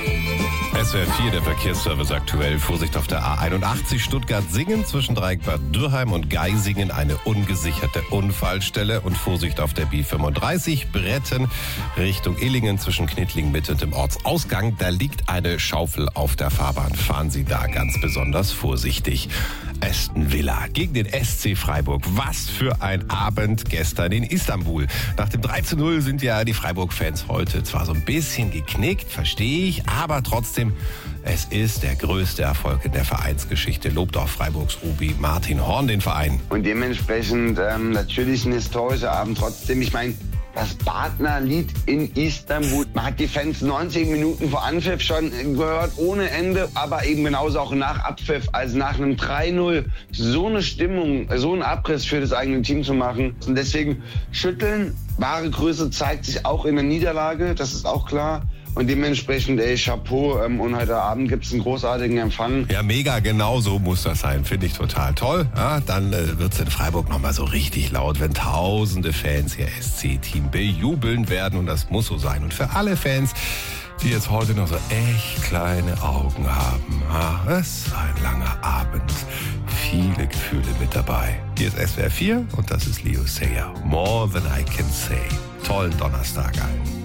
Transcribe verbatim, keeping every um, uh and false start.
S W R vier, der Verkehrsservice aktuell. Vorsicht auf der A einundachtzig Stuttgart-Singen zwischen Dreieckbad Dürrheim und Geisingen eine ungesicherte Unfallstelle. Und Vorsicht auf der B fünfunddreißig Bretten Richtung Illingen zwischen Knittlingen-Mitte und dem Ortsausgang. Da liegt eine Schaufel auf der Fahrbahn. Fahren Sie da ganz besonders vorsichtig. Aston Villa gegen den S C Freiburg. Was für ein Abend gestern in Istanbul. Nach dem drei zu null sind ja die Freiburg-Fans heute zwar so ein bisschen geknickt, verstehe ich, aber trotzdem, es ist der größte Erfolg in der Vereinsgeschichte. Lobt auch Freiburgs Obi Martin Horn den Verein. Und dementsprechend ähm, natürlich ein historischer Abend. Trotzdem, ich meine, das Partnerlied in Istanbul. Man hat die Fans neunzig Minuten vor Anpfiff schon gehört, ohne Ende. Aber eben genauso auch nach Abpfiff, also nach einem drei null, so eine Stimmung, so einen Abriss für das eigene Team zu machen. Und deswegen schütteln. Wahre Größe zeigt sich auch in der Niederlage, das ist auch klar. Und dementsprechend, ey, Chapeau. Ähm, und heute Abend gibt es einen großartigen Empfang. Ja, mega, genau so muss das sein. Finde ich total toll. Ja, dann äh, wird es in Freiburg nochmal so richtig laut, wenn tausende Fans ihr S C-Team bejubeln werden. Und das muss so sein. Und für alle Fans, die jetzt heute noch so echt kleine Augen haben. Ja, es war ein langer Abend. Viele Gefühle mit dabei. Hier ist S W R vier und das ist Leo Sayer. More than I can say. Tollen Donnerstag allen.